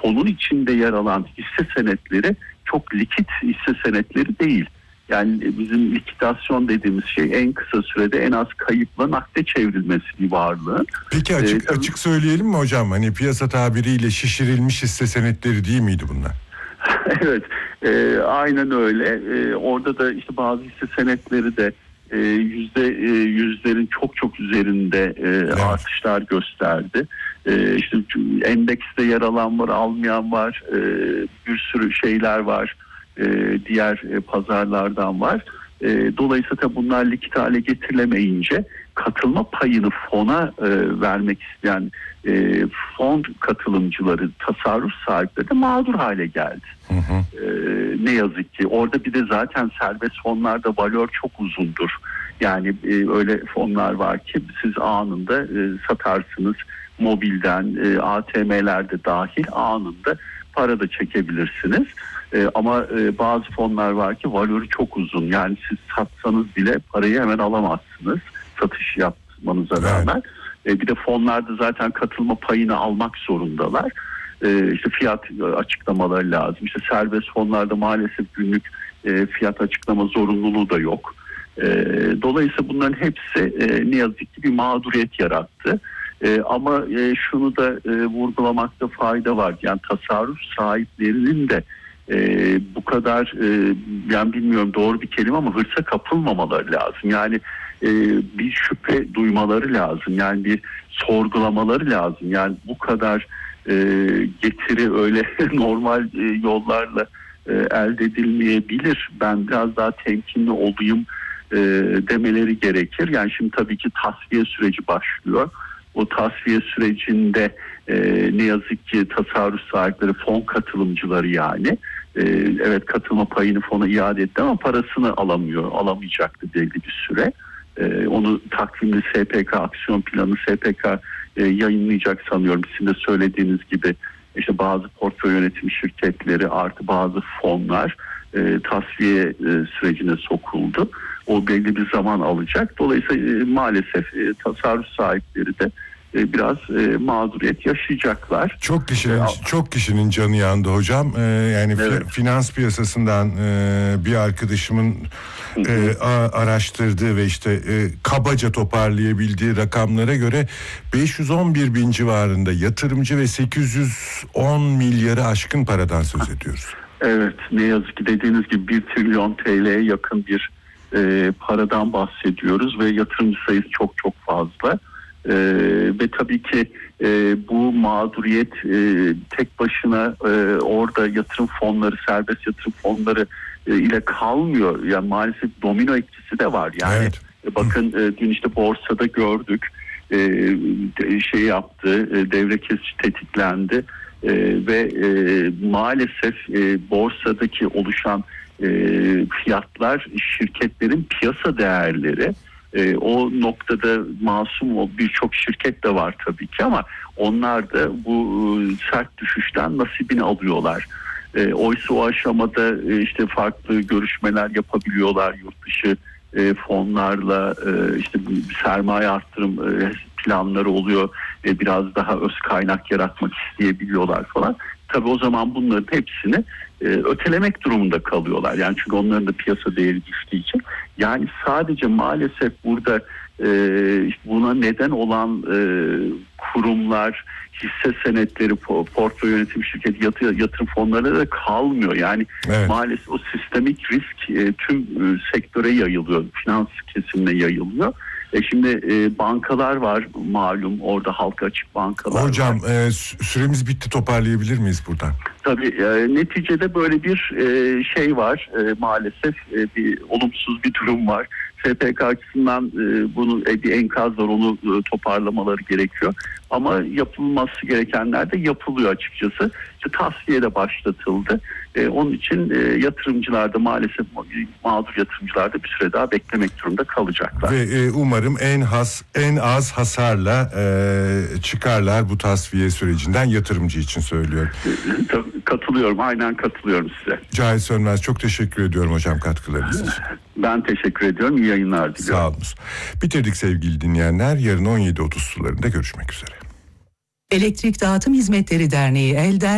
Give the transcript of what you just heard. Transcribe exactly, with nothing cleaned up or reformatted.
fonun içinde yer alan hisse senetleri çok likit hisse senetleri değil. Yani bizim likidasyon dediğimiz şey en kısa sürede en az kayıpla nakde çevrilmesi bir varlığın. Peki açık ee, açık söyleyelim mi hocam? Hani piyasa tabiriyle şişirilmiş hisse senetleri değil miydi bunlar? Evet, e, aynen öyle. E, orada da işte bazı hisse senetleri de e, yüzde e, yüzlerin çok çok üzerinde e, evet. artışlar gösterdi. E, işte endekste yer alan var, almayan var, e, bir sürü şeyler var, e, diğer e, pazarlardan var. E, dolayısıyla tabii bunlar likit hale getirilemeyince katılma payını fona e, vermek isteyen e, fon katılımcıları, tasarruf sahipleri de mağdur hale geldi. Hı hı. E, ne yazık ki orada bir de zaten serbest fonlarda valör çok uzundur. Yani e, öyle fonlar var ki siz anında e, satarsınız, mobilden, e, A T M'lerde dahil anında para da çekebilirsiniz. E, ama e, bazı fonlar var ki valörü çok uzun. Yani siz satsanız bile parayı hemen alamazsınız satış yapmanıza rağmen. Evet. E, bir de fonlarda zaten katılma payını almak zorundalar. E, işte fiyat açıklamaları lazım. İşte serbest fonlarda maalesef günlük e, fiyat açıklama zorunluluğu da yok. E, dolayısıyla bunların hepsi e, ne yazık ki bir mağduriyet yarattı. E, ama e, şunu da e, vurgulamakta fayda var. Yani tasarruf sahiplerinin de e, bu kadar e, yani bilmiyorum doğru bir kelime ama hırsa kapılmamaları lazım. Yani e, bir şüphe duymaları lazım. Yani bir sorgulamaları lazım. Yani bu kadar e, getiri öyle normal e, yollarla e, elde edilmeyebilir. Ben biraz daha temkinli olayım e, demeleri gerekir. Yani şimdi tabii ki tasfiye süreci başlıyor. O tasfiye sürecinde e, ne yazık ki tasarruf sahipleri, fon katılımcıları yani e, evet katılma payını fona iade etti ama parasını alamıyor, alamayacaktı belli bir süre. E, onu takvimli S P K aksiyon planı S P K e, yayınlayacak sanıyorum. Sizin de söylediğiniz gibi işte bazı portföy yönetim şirketleri artı bazı fonlar e, tasfiye e, sürecine sokuldu. O belli bir zaman alacak. Dolayısıyla e, maalesef e, tasarruf sahipleri de e, biraz e, mağduriyet yaşayacaklar. Çok kişinin e, çok kişinin canı yandı hocam. E, yani evet. Finans piyasasından e, bir arkadaşımın e, a, araştırdığı ve işte e, kabaca toparlayabildiği rakamlara göre beş yüz on bir bin civarında yatırımcı ve sekiz yüz on milyarı aşkın paradan söz ediyoruz. Evet, ne yazık ki dediğiniz gibi bir trilyon T L'ye yakın bir e, paradan bahsediyoruz ve yatırımcı sayısı çok çok fazla. E, ve tabii ki e, bu mağduriyet e, tek başına e, orada yatırım fonları, serbest yatırım fonları e, ile kalmıyor. Yani maalesef domino etkisi de var. Yani evet. e, bakın e, dün işte borsada gördük, e, şey yaptı, e, devre kesici tetiklendi. Ee, ve e, maalesef e, borsadaki oluşan e, fiyatlar şirketlerin piyasa değerleri e, o noktada masum birçok şirket de var tabii ki ama onlar da bu e, sert düşüşten nasibini alıyorlar. E, oysa o aşamada e, işte farklı görüşmeler yapabiliyorlar yurt dışı e, fonlarla e, işte sermaye arttırım e, planları oluyor. E, biraz daha öz kaynak yaratmak isteyebiliyorlar falan. Tabii o zaman bunların hepsini e, ötelemek durumunda kalıyorlar. Yani çünkü onların da piyasa değeri düştüğü için. Yani sadece maalesef burada e, işte buna neden olan e, kurumlar, hisse senetleri, portföy yönetim şirketi, yatırım, yatırım fonları da kalmıyor. Yani evet. Maalesef o sistemik risk e, tüm e, sektöre yayılıyor, finans kesimine yayılıyor. E şimdi e, bankalar var malum, orada halka açık bankalar Hocam, var. Hocam e, süremiz bitti, toparlayabilir miyiz buradan? Tabii e, neticede böyle bir e, şey var e, maalesef e, bir olumsuz bir durum var. S P K açısından e, bunu e, bir enkaz var, onu e, toparlamaları gerekiyor. Ama yapılması gerekenler de yapılıyor açıkçası. İşte tasfiye de başlatıldı. E, onun için e, yatırımcılar da maalesef mağdur yatırımcılar da bir süre daha beklemek durumunda kalacaklar. Ve e, umarım en has en az hasarla e, çıkarlar bu tasfiye sürecinden, yatırımcı için söylüyorum. E, tabii, katılıyorum, aynen katılıyorum size. Cahit Sönmez, çok teşekkür ediyorum hocam katkılarınız için. Ben teşekkür ediyorum. İyi yayınlar diliyorum. Sağ olun. Bitirdik sevgili dinleyenler. Yarın on yedi otuz sularında görüşmek üzere. Elektrik Dağıtım Hizmetleri Derneği Elder